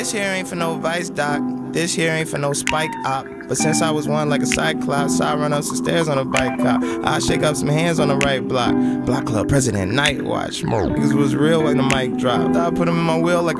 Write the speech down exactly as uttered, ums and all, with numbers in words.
This here ain't for no vice doc. This here ain't for no spike op. But since I was one like a cyclops, so I run up some stairs on a bike cop. I shake up some hands on the right block. Block club president night watch. Niggas was real when the mic dropped. I put him in my wheel like a